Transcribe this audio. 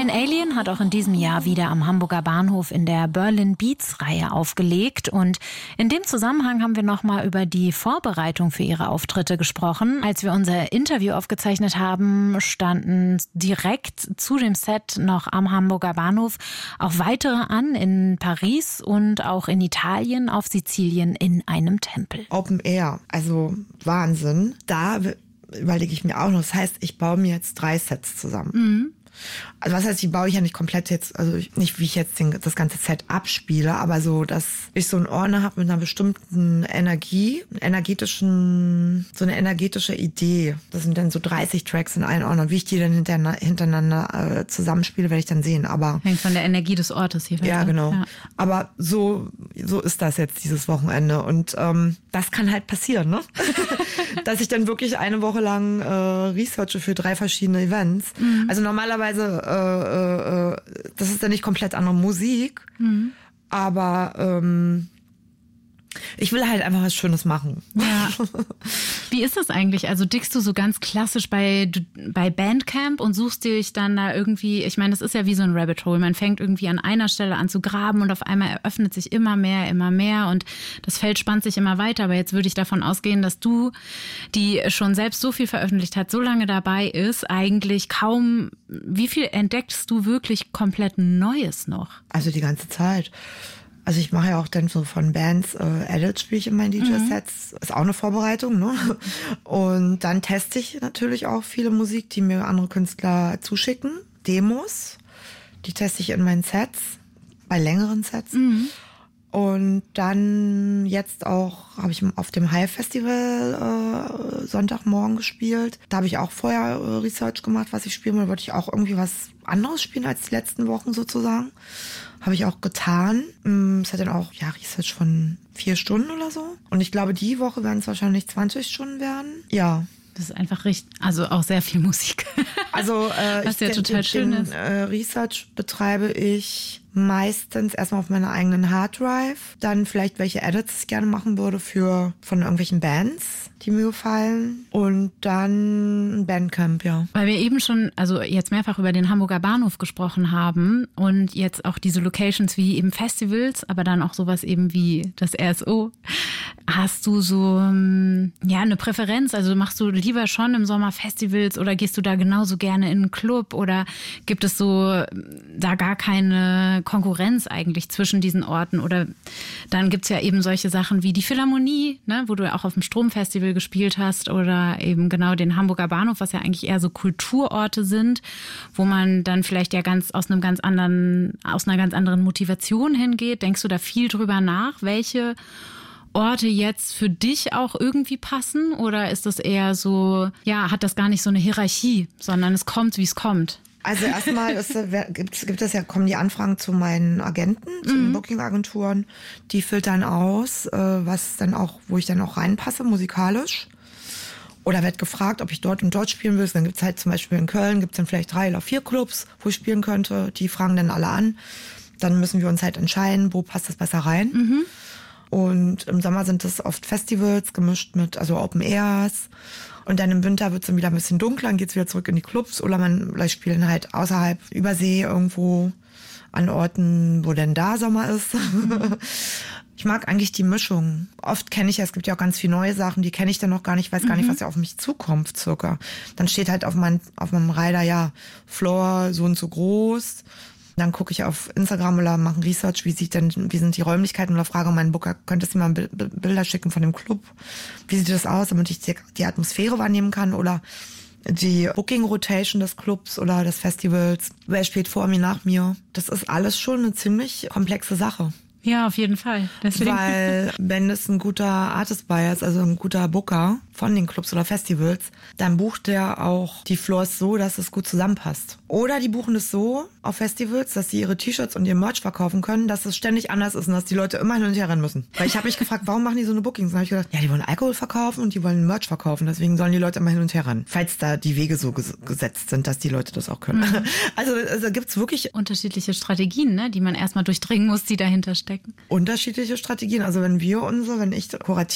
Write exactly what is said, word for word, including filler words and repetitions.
Blind Alien hat auch in diesem Jahr wieder am Hamburger Bahnhof in der Berlin Beats-Reihe aufgelegt. Und in dem Zusammenhang haben wir nochmal über die Vorbereitung für ihre Auftritte gesprochen. Als wir unser Interview aufgezeichnet haben, standen direkt zu dem Set noch am Hamburger Bahnhof auch weitere an, in Paris und auch in Italien, auf Sizilien in einem Tempel. Open Air, also Wahnsinn. Da überlege ich mir auch noch, das heißt, ich baue mir jetzt drei Sets zusammen. Mhm. Also was heißt, die baue ich ja nicht komplett jetzt, also nicht wie ich jetzt den, das ganze Set abspiele, aber so, dass ich so einen Ordner habe mit einer bestimmten Energie, energetischen, so eine energetische Idee. Das sind dann so dreißig Tracks in allen Ordnern. Wie ich die dann hintereinander, hintereinander äh, zusammenspiele, werde ich dann sehen. Aber hängt von der Energie des Ortes hier. Ja, genau. Ja. Aber so, so ist das jetzt dieses Wochenende. Und ähm, das kann halt passieren, ne? Dass ich dann wirklich eine Woche lang äh, researche für drei verschiedene Events. Mhm. Also normalerweise Äh, äh, das ist ja nicht komplett andere Musik, mhm. aber ähm, ich will halt einfach was Schönes machen. Ja. Wie ist das eigentlich? Also dickst du so ganz klassisch bei, bei Bandcamp und suchst dich dann da irgendwie, ich meine, das ist ja wie so ein Rabbit Hole. Man fängt irgendwie an einer Stelle an zu graben und auf einmal eröffnet sich immer mehr, immer mehr und das Feld spannt sich immer weiter. Aber jetzt würde ich davon ausgehen, dass du, die schon selbst so viel veröffentlicht hat, so lange dabei ist, eigentlich kaum, wie viel entdeckst du wirklich komplett Neues noch? Also die ganze Zeit. Also ich mache ja auch dann so von Bands äh, Edits, spiele ich in meinen D J-Sets. Mhm. Ist auch eine Vorbereitung, ne? Und dann teste ich natürlich auch viele Musik, die mir andere Künstler zuschicken. Demos, die teste ich in meinen Sets, bei längeren Sets. Mhm. Und dann jetzt auch habe ich auf dem Hive Festival äh, Sonntagmorgen gespielt. Da habe ich auch vorher äh, Research gemacht, was ich spielen will. Da wollte ich auch irgendwie was anderes spielen als die letzten Wochen sozusagen. Habe ich auch getan. Es hat dann auch ja Research von vier Stunden oder so. Und ich glaube, die Woche werden es wahrscheinlich zwanzig Stunden werden. Ja. Das ist einfach richtig, also auch sehr viel Musik. Also äh, was ich ja den, total den, schön den ist. Äh, Research betreibe ich meistens erstmal auf meiner eigenen Harddrive, dann vielleicht welche Edits ich gerne machen würde für von irgendwelchen Bands, die mir gefallen, und dann ein Bandcamp, ja. Weil wir eben schon, also jetzt mehrfach über den Hamburger Bahnhof gesprochen haben und jetzt auch diese Locations wie eben Festivals, aber dann auch sowas eben wie das R S O. Hast du so ja eine Präferenz? Also machst du lieber schon im Sommer Festivals oder gehst du da genauso gerne in einen Club, oder gibt es so da gar keine Konkurrenz eigentlich zwischen diesen Orten? Oder dann gibt's ja eben solche Sachen wie die Philharmonie, ne, wo du ja auch auf dem Stromfestival gespielt hast, oder eben genau den Hamburger Bahnhof, was ja eigentlich eher so Kulturorte sind, wo man dann vielleicht ja ganz aus einem ganz anderen, aus einer ganz anderen Motivation hingeht. Denkst du da viel drüber nach, welche Orte jetzt für dich auch irgendwie passen, oder ist das eher so, ja, hat das gar nicht so eine Hierarchie, sondern es kommt, wie es kommt? Also erstmal ist, gibt, gibt es ja, kommen die Anfragen zu meinen Agenten, zu den mhm. Booking-Agenturen, die filtern aus, was dann auch, wo ich dann auch reinpasse, musikalisch. Oder wird gefragt, ob ich dort und dort spielen will. Dann gibt es halt zum Beispiel in Köln, gibt es dann vielleicht drei oder vier Clubs, wo ich spielen könnte. Die fragen dann alle an. Dann müssen wir uns halt entscheiden, wo passt das besser rein. Mhm. Und im Sommer sind es oft Festivals gemischt mit, also Open Airs. Und dann im Winter wird es dann wieder ein bisschen dunkler, dann geht es wieder zurück in die Clubs. Oder man vielleicht spielen halt außerhalb Übersee irgendwo an Orten, wo denn da Sommer ist. Ich mag eigentlich die Mischung. Oft kenne ich ja, es gibt ja auch ganz viele neue Sachen, die kenne ich dann noch gar nicht, weiß gar nicht, was ja auf mich zukommt circa. Dann steht halt auf, mein, auf meinem Rider, ja, Floor so und so groß. Dann gucke ich auf Instagram oder mache Research, wie sieht denn, wie sind die Räumlichkeiten, oder frage meinen Booker, könntest du mir mal Bilder schicken von dem Club? Wie sieht das aus, damit ich die, die Atmosphäre wahrnehmen kann, oder die Booking Rotation des Clubs oder des Festivals? Wer spielt vor mir, nach mir? Das ist alles schon eine ziemlich komplexe Sache. Ja, auf jeden Fall. Deswegen. Weil wenn es ein guter Artist Buyer ist, also ein guter Booker von den Clubs oder Festivals, dann bucht der auch die Floors so, dass es gut zusammenpasst. Oder die buchen es so auf Festivals, dass sie ihre T-Shirts und ihr Merch verkaufen können, dass es ständig anders ist und dass die Leute immer hin und her rennen müssen. Weil ich habe mich gefragt, warum machen die so eine Bookings? Und dann habe ich gedacht, ja, die wollen Alkohol verkaufen und die wollen Merch verkaufen, deswegen sollen die Leute immer hin und her rennen. Falls da die Wege so ges- gesetzt sind, dass die Leute das auch können. Mhm. Also, also gibt's wirklich unterschiedliche Strategien, ne, die man erstmal durchdringen muss, die dahinter stecken. Unterschiedliche Strategien. Also wenn wir unsere, wenn ich kuratiere,